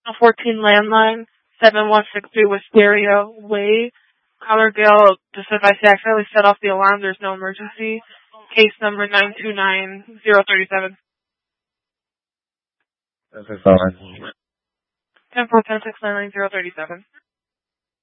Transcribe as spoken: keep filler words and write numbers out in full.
fourteen landline, seven one six three Wisteria Way, Colorgale. Just advice, I accidentally set off the alarm. There's no emergency. Case number nine two nine zero three seven. That's fine. ten four ten six nine nine zero three seven.